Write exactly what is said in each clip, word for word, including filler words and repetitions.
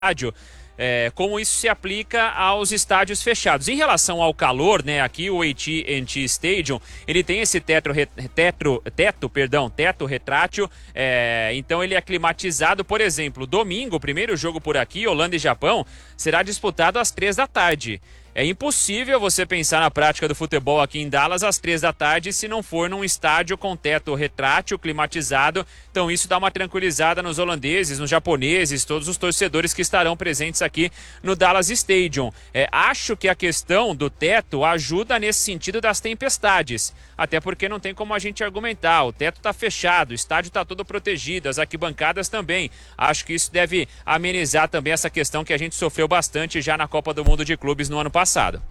estádio. É, como isso se aplica aos estádios fechados. Em relação ao calor, né, aqui o A T and T Stadium, ele tem esse teto, teto, teto, perdão, teto retrátil, é, então ele é climatizado. Por exemplo, domingo, o primeiro jogo por aqui, Holanda e Japão, será disputado às três da tarde. É impossível você pensar na prática do futebol aqui em Dallas às três da tarde se não for num estádio com teto retrátil, climatizado. Então isso dá uma tranquilizada nos holandeses, nos japoneses, todos os torcedores que estarão presentes aqui no Dallas Stadium. É, acho que a questão do teto ajuda nesse sentido das tempestades, até porque não tem como a gente argumentar. O teto está fechado, o estádio está todo protegido, as arquibancadas também. Acho que isso deve amenizar também essa questão que a gente sofreu bastante já na Copa do Mundo de Clubes no ano passado. passado.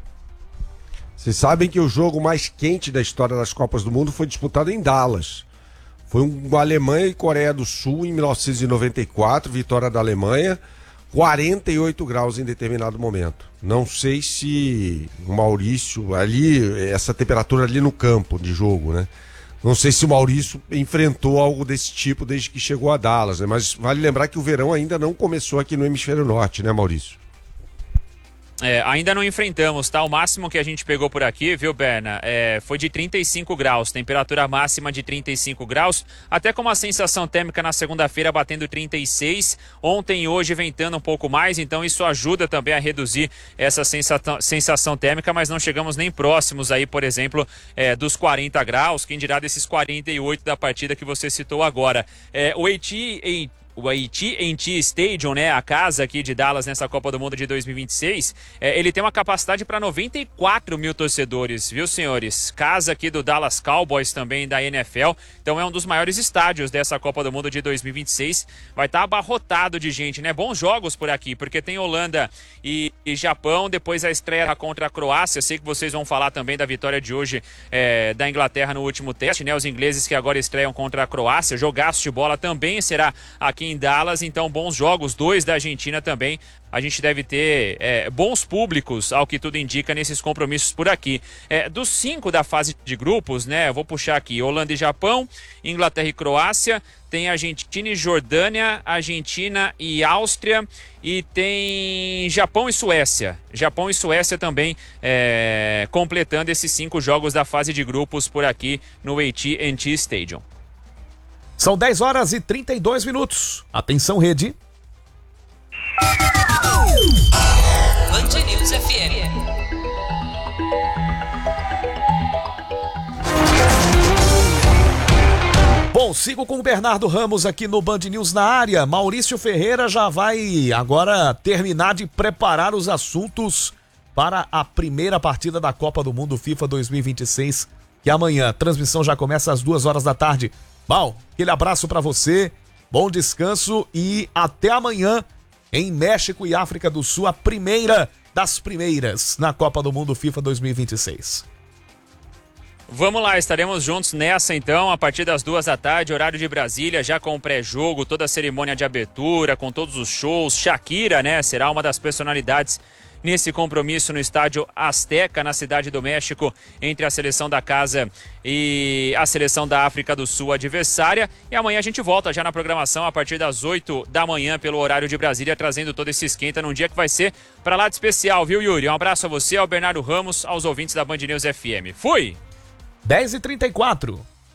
Vocês sabem que o jogo mais quente da história das Copas do Mundo foi disputado em Dallas. Foi um Alemanha e Coreia do Sul em mil novecentos e noventa e quatro, vitória da Alemanha, quarenta e oito graus em determinado momento. Não sei se o Maurício, ali, essa temperatura ali no campo de jogo, né? Não sei se o Maurício enfrentou algo desse tipo desde que chegou a Dallas, né? Mas vale lembrar que o verão ainda não começou aqui no Hemisfério Norte, né, Maurício? É, ainda não enfrentamos, tá? O máximo que a gente pegou por aqui, viu, Berna, é, foi de trinta e cinco graus, temperatura máxima de trinta e cinco graus, até com uma sensação térmica na segunda-feira batendo trinta e seis, ontem e hoje ventando um pouco mais, então isso ajuda também a reduzir essa sensação, sensação térmica, mas não chegamos nem próximos aí, por exemplo, é, dos quarenta graus, quem dirá desses quarenta e oito da partida que você citou agora. É, o Haiti... O A T and T Stadium, né, a casa aqui de Dallas nessa Copa do Mundo de dois mil e vinte e seis, é, ele tem uma capacidade para noventa e quatro mil torcedores, viu, senhores? Casa aqui do Dallas Cowboys também da N F L, então é um dos maiores estádios dessa Copa do Mundo de dois mil e vinte e seis, vai estar tá abarrotado de gente, né? Bons jogos por aqui, porque tem Holanda e, e Japão, depois a estreia contra a Croácia. Sei que vocês vão falar também da vitória de hoje é, da Inglaterra no último teste, né? Os ingleses que agora estreiam contra a Croácia, jogaço de bola também será aqui em Dallas, então bons jogos, dois da Argentina também. A gente deve ter é, bons públicos, ao que tudo indica, nesses compromissos por aqui. É, dos cinco da fase de grupos, né? Eu vou puxar aqui: Holanda e Japão, Inglaterra e Croácia, tem Argentina e Jordânia, Argentina e Áustria, e tem Japão e Suécia. Japão e Suécia também é, completando esses cinco jogos da fase de grupos por aqui no A T and T Stadium. São dez horas e trinta e dois minutos. Atenção, rede. Band News F M. Bom, sigo com o Bernardo Ramos aqui no Band News na área. Maurício Ferreira já vai agora terminar de preparar os assuntos para a primeira partida da Copa do Mundo FIFA dois mil e vinte e seis, que amanhã a transmissão já começa às duas horas da tarde. Bom, aquele abraço para você, bom descanso e até amanhã em México e África do Sul, a primeira das primeiras na Copa do Mundo FIFA dois mil e vinte e seis. Vamos lá, estaremos juntos nessa então, a partir das duas da tarde, horário de Brasília, já com o pré-jogo, toda a cerimônia de abertura, com todos os shows. Shakira, né, será uma das personalidades nesse compromisso no estádio Azteca, na cidade do México, entre a seleção da casa e a seleção da África do Sul adversária. E amanhã a gente volta já na programação a partir das oito da manhã pelo horário de Brasília, trazendo todo esse esquenta num dia que vai ser pra lá de especial, viu, Yuri? Um abraço a você, ao Bernardo Ramos, aos ouvintes da Band News F M. Fui! dez e trinta e quatro.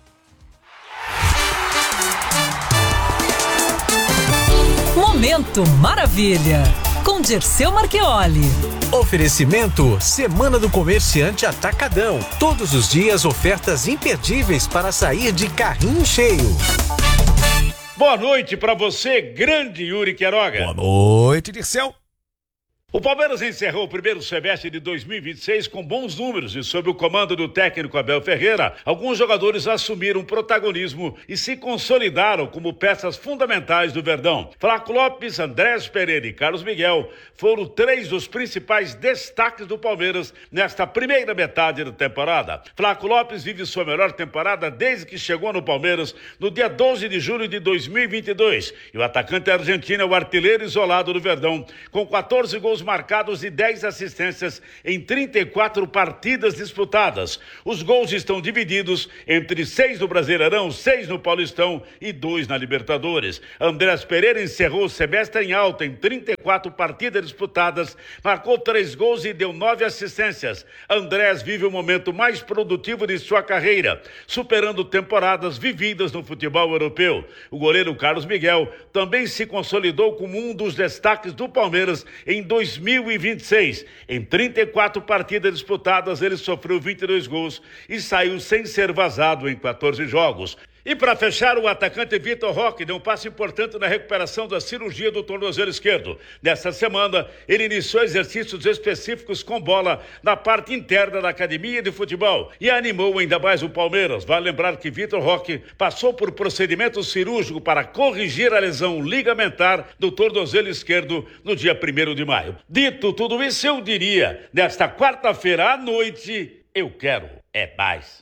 Momento Maravilha, com Dirceu Marchioli. Oferecimento Semana do Comerciante Atacadão. Todos os dias ofertas imperdíveis para sair de carrinho cheio. Boa noite para você, grande Yuri Queiroga. Boa noite, Dirceu. O Palmeiras encerrou o primeiro semestre de dois mil e vinte e seis com bons números e sob o comando do técnico Abel Ferreira, alguns jogadores assumiram protagonismo e se consolidaram como peças fundamentais do Verdão. Flaco Lopes, Andrés Pereira e Carlos Miguel foram três dos principais destaques do Palmeiras nesta primeira metade da temporada. Flaco Lopes vive sua melhor temporada desde que chegou no Palmeiras no dia doze de julho de dois mil e vinte e dois. E o atacante argentino é o artilheiro isolado do Verdão, com quatorze gols gols marcados e dez assistências em trinta e quatro partidas disputadas. Os gols estão divididos entre seis no Brasileirão, seis no Paulistão e dois na Libertadores. Andrés Pereira encerrou o semestre em alta em trinta e quatro partidas disputadas, marcou três gols e deu nove assistências. Andrés vive o momento mais produtivo de sua carreira, superando temporadas vividas no futebol europeu. O goleiro Carlos Miguel também se consolidou como um dos destaques do Palmeiras em dois mil e vinte e seis. Em trinta e quatro partidas disputadas, ele sofreu vinte e dois gols e saiu sem ser vazado em quatorze jogos. E para fechar, o atacante Vitor Roque deu um passo importante na recuperação da cirurgia do tornozelo esquerdo. Nesta semana, ele iniciou exercícios específicos com bola na parte interna da academia de futebol e animou ainda mais o Palmeiras. Vale lembrar que Vitor Roque passou por procedimento cirúrgico para corrigir a lesão ligamentar do tornozelo esquerdo no dia primeiro de maio. Dito tudo isso, eu diria, nesta quarta-feira à noite, eu quero é mais.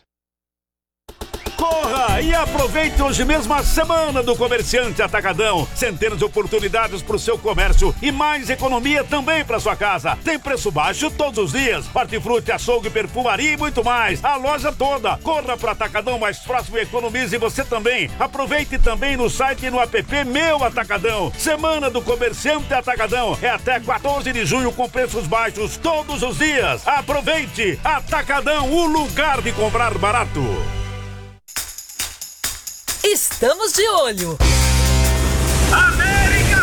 Corra e aproveite hoje mesmo a Semana do Comerciante Atacadão. Centenas de oportunidades para o seu comércio e mais economia também para sua casa. Tem preço baixo todos os dias. Hortifruti, açougue, perfumaria e muito mais. A loja toda. Corra para o Atacadão mais próximo e economize você também. Aproveite também no site e no app Meu Atacadão. Semana do Comerciante Atacadão. É até quatorze de junho com preços baixos todos os dias. Aproveite. Atacadão, o lugar de comprar barato. Estamos de olho. América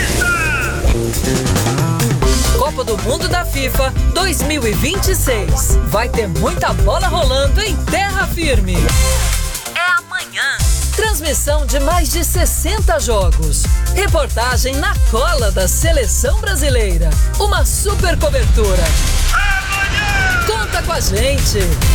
Vista! Copa do Mundo da FIFA dois mil e vinte e seis. Vai ter muita bola rolando em terra firme. É amanhã. Transmissão de mais de sessenta jogos. Reportagem na cola da seleção brasileira. Uma super cobertura. Amanhã! Conta com a gente.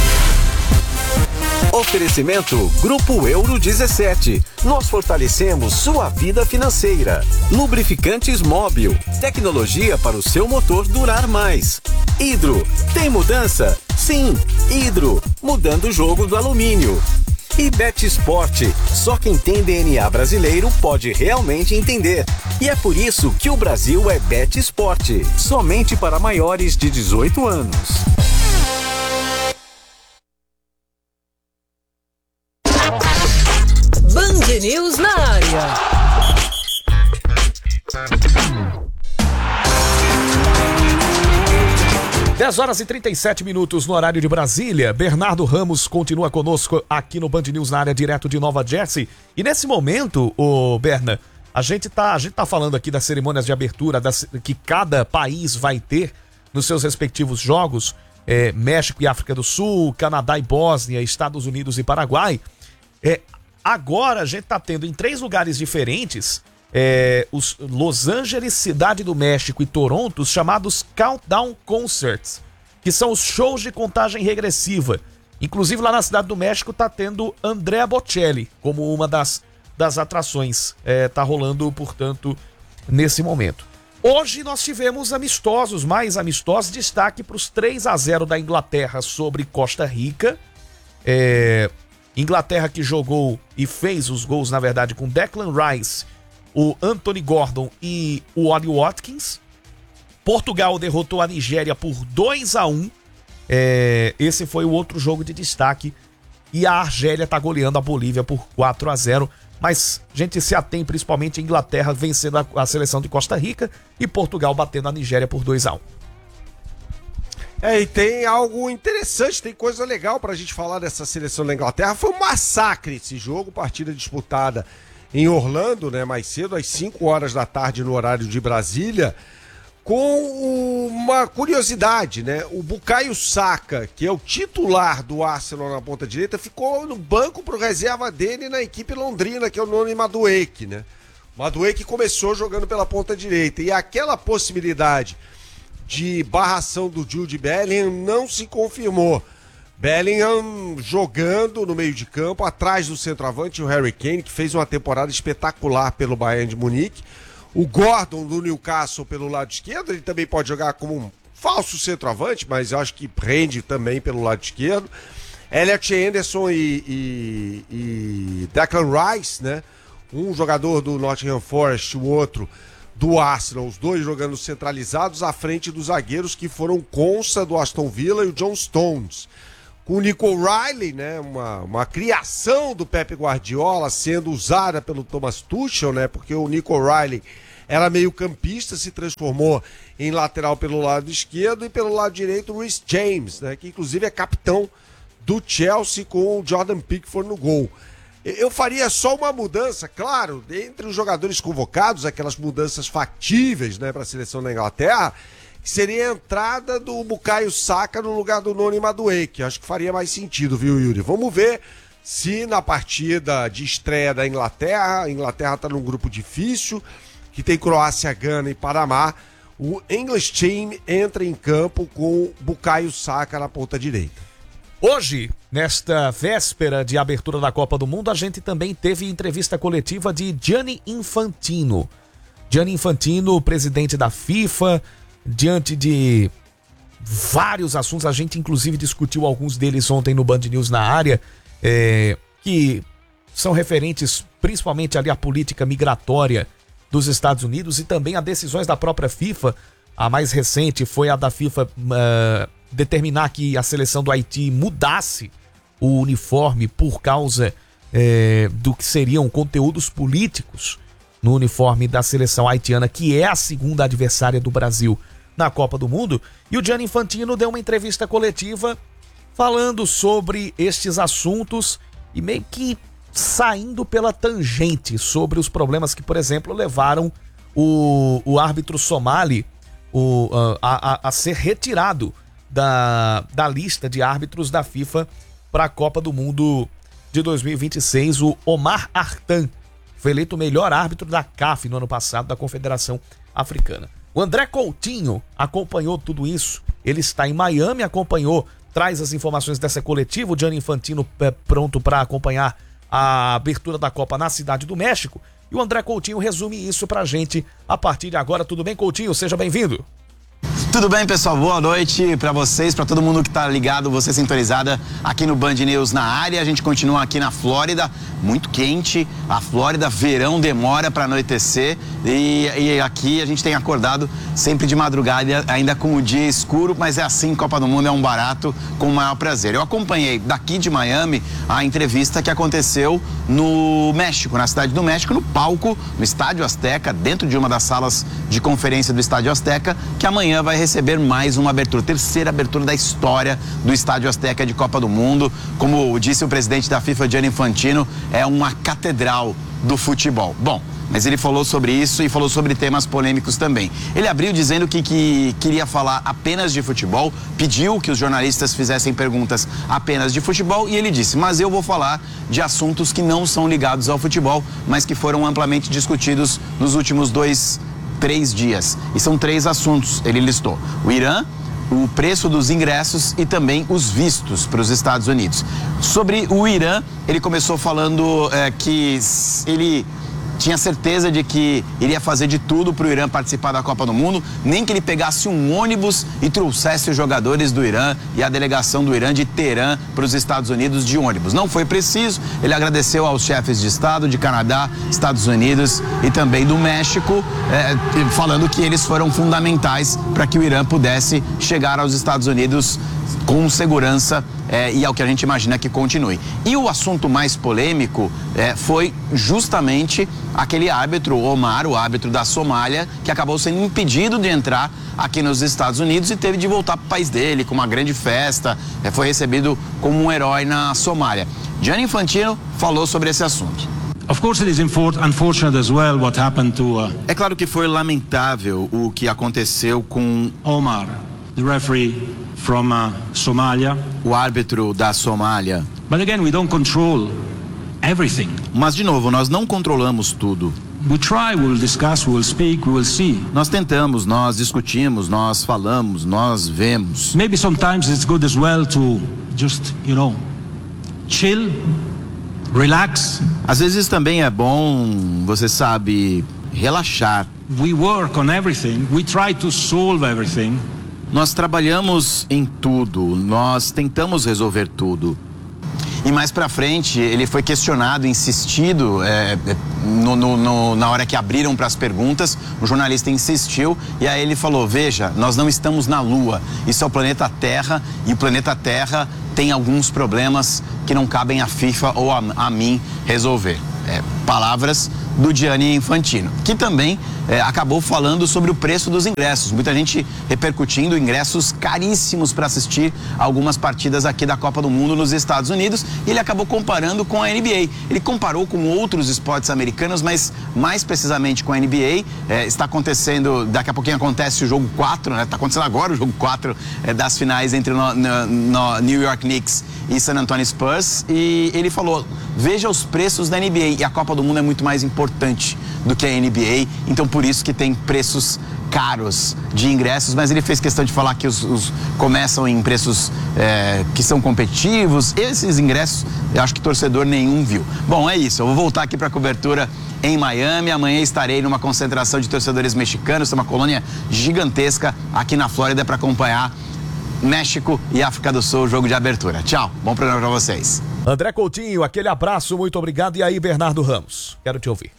Oferecimento Grupo Euro dezessete. Nós fortalecemos sua vida financeira. Lubrificantes Móbil. Tecnologia para o seu motor durar mais. Hidro. Tem mudança? Sim. Hidro. Mudando o jogo do alumínio. E Bet Sport. Só quem tem D N A brasileiro pode realmente entender. E é por isso que o Brasil é Bet Sport. Somente para maiores de dezoito anos. Band News na área. dez horas e trinta e sete minutos no horário de Brasília. Bernardo Ramos continua conosco aqui no Band News na área, direto de Nova Jersey. E nesse momento, ô Berna, a gente tá, a gente tá falando aqui das cerimônias de abertura das, que cada país vai ter nos seus respectivos jogos. É, México e África do Sul, Canadá e Bósnia, Estados Unidos e Paraguai. É, agora a gente tá tendo em três lugares diferentes é, os Los Angeles, Cidade do México e Toronto, os chamados Countdown Concerts, que são os shows de contagem regressiva. Inclusive lá na Cidade do México tá tendo Andrea Bocelli como uma das, das atrações. É, tá rolando, portanto, nesse momento. Hoje nós tivemos amistosos, mais amistosos, destaque para os três a zero da Inglaterra sobre Costa Rica. É... Inglaterra que jogou e fez os gols, na verdade, com Declan Rice, o Anthony Gordon e o Ollie Watkins. Portugal derrotou a Nigéria por dois a um. É, esse foi o outro jogo de destaque. E a Argélia está goleando a Bolívia por quatro a zero. Mas a gente se atém principalmente a Inglaterra vencendo a, a seleção de Costa Rica e Portugal batendo a Nigéria por dois a um. É, e tem algo interessante, tem coisa legal pra gente falar dessa seleção da Inglaterra. Foi um massacre esse jogo, partida disputada em Orlando, né, mais cedo, às cinco horas da tarde no horário de Brasília, com uma curiosidade, né? O Bukayo Saka, que é o titular do Arsenal na ponta direita, ficou no banco pro reserva dele na equipe londrina, que é o Noni Madueke, né? Madueke começou jogando pela ponta direita, e aquela possibilidade de barração do Jude Bellingham não se confirmou. Bellingham jogando no meio de campo, atrás do centroavante, o Harry Kane, que fez uma temporada espetacular pelo Bayern de Munique. O Gordon do Newcastle pelo lado esquerdo, ele também pode jogar como um falso centroavante, mas eu acho que rende também pelo lado esquerdo. Elliot Anderson e, e, e Declan Rice, né? Um jogador do Nottingham Forest, o outro do Arsenal, os dois jogando centralizados à frente dos zagueiros que foram Konsa do Aston Villa e o John Stones. Com o Nico Riley, né, uma, uma criação do Pep Guardiola sendo usada pelo Thomas Tuchel, né, porque o Nico Riley era meio campista, se transformou em lateral pelo lado esquerdo e pelo lado direito o Reece James, né, que inclusive é capitão do Chelsea com o Jordan Pickford no gol. Eu faria só uma mudança, claro, entre os jogadores convocados, aquelas mudanças factíveis, né, para a seleção da Inglaterra, que seria a entrada do Bukayo Saka no lugar do Noni Madueke. Acho que faria mais sentido, viu, Yuri? Vamos ver se na partida de estreia da Inglaterra, a Inglaterra está num grupo difícil, que tem Croácia, Gana e Panamá, o English Team entra em campo com Bukayo Saka na ponta direita. Hoje, nesta véspera de abertura da Copa do Mundo, a gente também teve entrevista coletiva de Gianni Infantino. Gianni Infantino, presidente da FIFA, diante de vários assuntos, a gente inclusive discutiu alguns deles ontem no Band News na área, é, que são referentes principalmente ali à política migratória dos Estados Unidos e também a decisões da própria FIFA. A mais recente foi a da FIFA uh, determinar que a seleção do Haiti mudasse o uniforme por causa eh, do que seriam conteúdos políticos no uniforme da seleção haitiana, que é a segunda adversária do Brasil na Copa do Mundo. E o Gianni Infantino deu uma entrevista coletiva falando sobre estes assuntos e meio que saindo pela tangente sobre os problemas que, por exemplo, levaram o, o árbitro somali o, a, a, a ser retirado Da, da lista de árbitros da FIFA para a Copa do Mundo de dois mil e vinte e seis. O Omar Artan foi eleito o melhor árbitro da C A F no ano passado, da Confederação Africana. O André Coutinho acompanhou tudo isso, ele está em Miami, acompanhou, traz as informações dessa coletiva. O Gianni Infantino é pronto para acompanhar a abertura da Copa na Cidade do México, e o André Coutinho resume isso pra gente a partir de agora. Tudo bem, Coutinho? Seja bem-vindo. Tudo bem, pessoal? Boa noite para vocês, para todo mundo que tá ligado, você sintonizada aqui no Band News na área. A gente continua aqui na Flórida, muito quente. A Flórida, verão demora para anoitecer e, e aqui a gente tem acordado sempre de madrugada, ainda com o dia escuro, mas é assim, Copa do Mundo é um barato com o maior prazer. Eu acompanhei daqui de Miami a entrevista que aconteceu no México, na Cidade do México, no palco, no Estádio Azteca, dentro de uma das salas de conferência do Estádio Azteca, que amanhã vai receber mais uma abertura, terceira abertura da história do Estádio Azteca de Copa do Mundo. Como disse o presidente da FIFA, Gianni Infantino, é uma catedral do futebol. Bom, mas ele falou sobre isso e falou sobre temas polêmicos também. Ele abriu dizendo que, que queria falar apenas de futebol, pediu que os jornalistas fizessem perguntas apenas de futebol e ele disse, mas eu vou falar de assuntos que não são ligados ao futebol, mas que foram amplamente discutidos nos últimos dois três dias. E são três assuntos, ele listou: o Irã, o preço dos ingressos e também os vistos para os Estados Unidos. Sobre o Irã, ele começou falando é, que ele tinha certeza de que iria fazer de tudo para o Irã participar da Copa do Mundo, nem que ele pegasse um ônibus e trouxesse os jogadores do Irã e a delegação do Irã de Teherã para os Estados Unidos de ônibus. Não foi preciso. Ele agradeceu aos chefes de Estado de Canadá, Estados Unidos e também do México, é, falando que eles foram fundamentais para que o Irã pudesse chegar aos Estados Unidos com segurança, é, e é o que a gente imagina que continue. E o assunto mais polêmico é, foi justamente aquele árbitro, Omar, o árbitro da Somália, que acabou sendo impedido de entrar aqui nos Estados Unidos e teve de voltar para o país dele com uma grande festa, é, foi recebido como um herói na Somália. Gianni Infantino falou sobre esse assunto. Of course it is unfortunate as well what happened to uh... É claro que foi lamentável o que aconteceu com Omar, the referee from uh, Somalia. O árbitro da Somália. But again, we don't control everything. Mas de novo, nós não controlamos tudo. We try, we will discuss, we will speak, we will see. Nós tentamos, nós discutimos, nós falamos, nós vemos. Maybe sometimes it's good as well to just, you know, chill, relax. Às vezes também é bom, você sabe, relaxar. We work on everything. We try to solve everything. Nós trabalhamos em tudo, nós tentamos resolver tudo. E mais pra frente, ele foi questionado, insistido, é, no, no, no, na hora que abriram para as perguntas, o jornalista insistiu e aí ele falou, veja, nós não estamos na Lua, isso é o planeta Terra e o planeta Terra tem alguns problemas que não cabem à FIFA ou a, a mim resolver. É, palavras do Gianni Infantino, que também é, acabou falando sobre o preço dos ingressos. Muita gente repercutindo ingressos caríssimos para assistir algumas partidas aqui da Copa do Mundo nos Estados Unidos. E ele acabou comparando com a N B A. Ele comparou com outros esportes americanos, mas mais precisamente com a N B A. É, está acontecendo, daqui a pouquinho acontece o jogo quatro, né? Está acontecendo agora o jogo quatro é, das finais entre o no, no, no New York Knicks e San Antonio Spurs. E ele falou, veja os preços da N B A. E a Copa do Mundo é muito mais importante do que a N B A, então por isso que tem preços caros de ingressos, mas ele fez questão de falar que os, os começam em preços é, que são competitivos. Esses ingressos eu acho que torcedor nenhum viu. Bom, é isso, eu vou voltar aqui para a cobertura em Miami. Amanhã estarei numa concentração de torcedores mexicanos, tem uma colônia gigantesca aqui na Flórida para acompanhar México e África do Sul, o jogo de abertura. Tchau, bom programa para vocês. André Coutinho, aquele abraço, muito obrigado. E aí, Bernardo Ramos, quero te ouvir.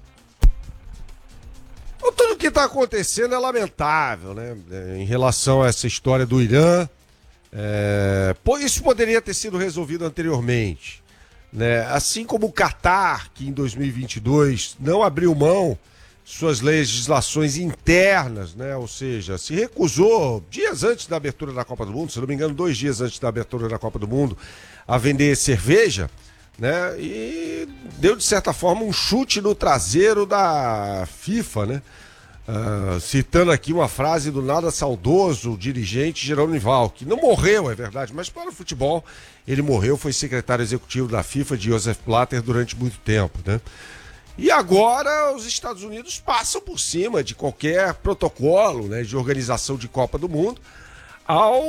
Tudo o que está acontecendo é lamentável, né? Em relação a essa história do Irã, é... isso poderia ter sido resolvido anteriormente, né? Assim como o Catar, que em dois mil e vinte e dois não abriu mão suas legislações internas, né? Ou seja, se recusou dias antes da abertura da Copa do Mundo, se não me engano, dois dias antes da abertura da Copa do Mundo, a vender cerveja, né? E deu, de certa forma, um chute no traseiro da FIFA, né? Uh, citando aqui uma frase do nada saudoso dirigente Jerome Val, que não morreu, é verdade, mas para o futebol ele morreu, foi secretário executivo da FIFA de Joseph Blatter durante muito tempo, né? E agora os Estados Unidos passam por cima de qualquer protocolo, né, de organização de Copa do Mundo ao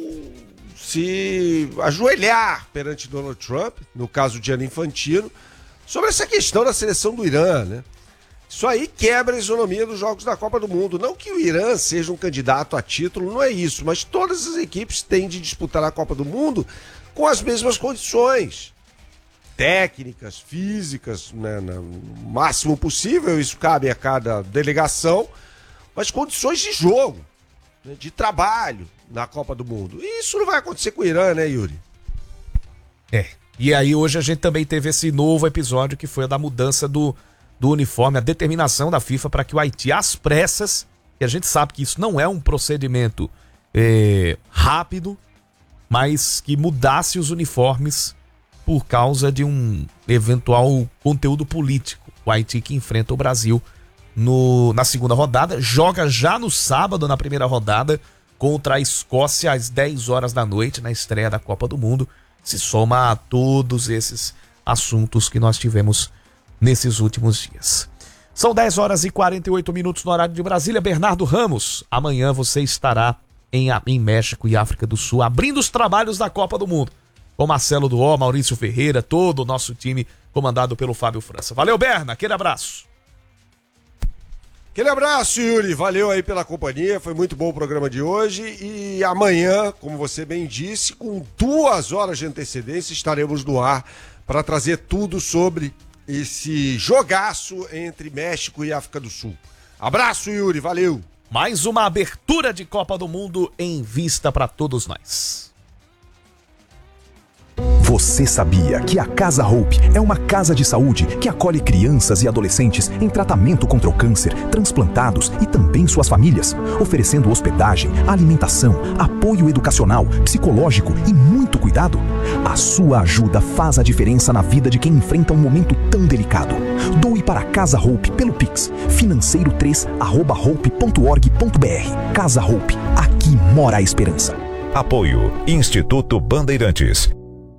se ajoelhar perante Donald Trump, no caso de Gianni Infantino, sobre essa questão da seleção do Irã, né? Isso aí quebra a isonomia dos Jogos da Copa do Mundo. Não que o Irã seja um candidato a título, não é isso, mas todas as equipes têm de disputar a Copa do Mundo com as mesmas condições técnicas, físicas, né, no máximo possível, isso cabe a cada delegação, mas condições de jogo, né, de trabalho na Copa do Mundo. E isso não vai acontecer com o Irã, né, Yuri? É, e aí hoje a gente também teve esse novo episódio que foi a da mudança do do uniforme, a determinação da FIFA para que o Haiti, às pressas, e a gente sabe que isso não é um procedimento é, rápido, mas que mudasse os uniformes por causa de um eventual conteúdo político. O Haiti que enfrenta o Brasil no, na segunda rodada, joga já no sábado, na primeira rodada, contra a Escócia às dez horas da noite, na estreia da Copa do Mundo. Se soma a todos esses assuntos que nós tivemos nesses últimos dias. São dez horas e quarenta e oito minutos no horário de Brasília. Bernardo Ramos, amanhã você estará em, em México e África do Sul, abrindo os trabalhos da Copa do Mundo, com Marcelo Duó, Maurício Ferreira, todo o nosso time comandado pelo Fábio França. Valeu, Berna, aquele abraço. Aquele abraço, Yuri, valeu aí pela companhia, foi muito bom o programa de hoje e amanhã, como você bem disse, com duas horas de antecedência estaremos no ar para trazer tudo sobre esse jogaço entre México e África do Sul. Abraço, Yuri, valeu! Mais uma abertura de Copa do Mundo em vista para todos nós. Você sabia que a Casa Hope é uma casa de saúde que acolhe crianças e adolescentes em tratamento contra o câncer, transplantados e também suas famílias, oferecendo hospedagem, alimentação, apoio educacional, psicológico e muito cuidado? A sua ajuda faz a diferença na vida de quem enfrenta um momento tão delicado. Doe para a Casa Hope pelo Pix, financeiro três arroba hope ponto org ponto br. Casa Hope, aqui mora a esperança. Apoio Instituto Bandeirantes.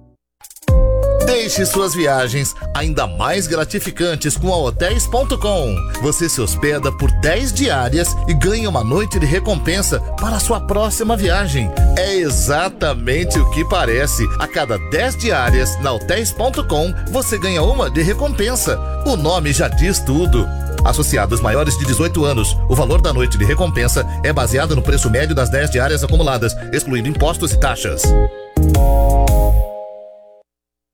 Deixe suas viagens ainda mais gratificantes com a hotéis ponto com. Você se hospeda por dez diárias e ganha uma noite de recompensa para a sua próxima viagem. É exatamente o que parece. A cada dez diárias na hotéis ponto com, você ganha uma de recompensa. O nome já diz tudo. Associados maiores de dezoito anos, o valor da noite de recompensa é baseado no preço médio das dez diárias acumuladas, excluindo impostos e taxas.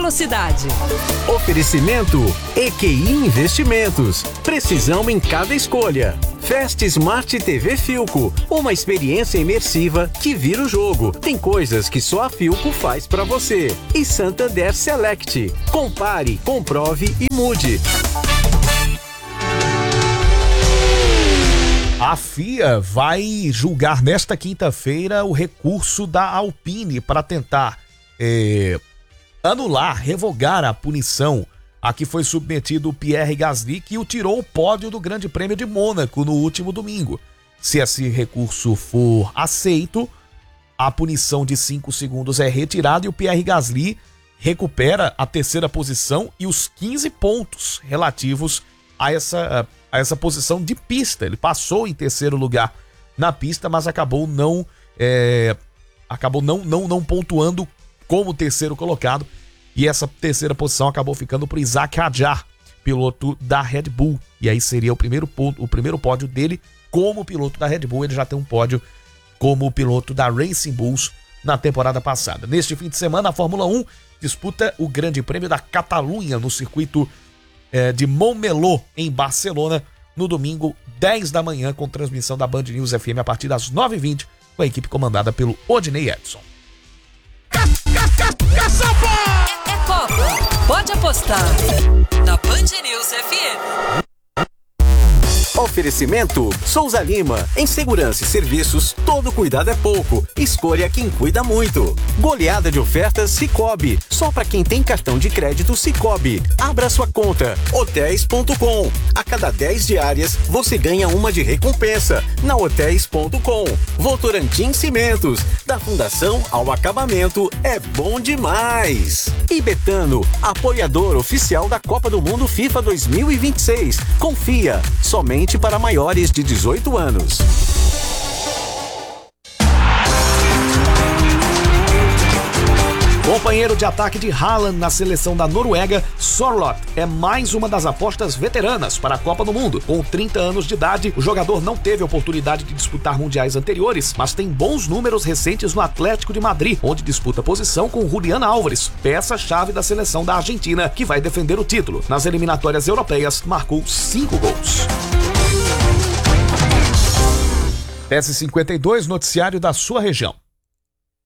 velocidade. Oferecimento E Q I Investimentos. Precisão em cada escolha. Fast Smart T V Philco, uma experiência imersiva que vira o jogo. Tem coisas que só a Philco faz pra você. E Santander Select. Compare, comprove e mude. A F I A vai julgar nesta quinta-feira o recurso da Alpine para tentar é, anular, revogar a punição a que foi submetido o Pierre Gasly, que o tirou o pódio do Grande Prêmio de Mônaco no último domingo. Se esse recurso for aceito, a punição de cinco segundos é retirada e o Pierre Gasly recupera a terceira posição e os quinze pontos relativos a essa, a essa posição de pista. Ele passou em terceiro lugar na pista, mas acabou não é, acabou não, não, não pontuando como terceiro colocado. E essa terceira posição acabou ficando para o Isaac Hadjar, piloto da Red Bull. E aí seria o primeiro, ponto, o primeiro pódio dele como piloto da Red Bull. Ele já tem um pódio como piloto da Racing Bulls na temporada passada. Neste fim de semana, a Fórmula um disputa o Grande Prêmio da Catalunha no circuito é, de Montmeló, em Barcelona, no domingo, dez da manhã, com transmissão da Band News F M a partir das nove e vinte, com a equipe comandada pelo Odinei Edson. É Copa, pode apostar na Band News F M. Oferecimento Souza Lima. Em segurança e serviços, todo cuidado é pouco. Escolha quem cuida muito. Goleada de ofertas Sicoob. Só para quem tem cartão de crédito Sicoob. Abra sua conta. hotéis ponto com. A cada dez diárias, você ganha uma de recompensa. Na hotéis ponto com. Votorantim Cimentos. Da fundação ao acabamento, é bom demais. E Betano, apoiador oficial da Copa do Mundo FIFA dois mil e vinte e seis. Confia, somente para maiores de dezoito anos. Companheiro de ataque de Haaland na seleção da Noruega, Sorloth é mais uma das apostas veteranas para a Copa do Mundo. Com trinta anos de idade, o jogador não teve oportunidade de disputar mundiais anteriores, mas tem bons números recentes no Atlético de Madrid, onde disputa posição com Julián Álvares, peça-chave da seleção da Argentina, que vai defender o título. Nas eliminatórias europeias, marcou cinco gols. S cinquenta e dois, noticiário da sua região.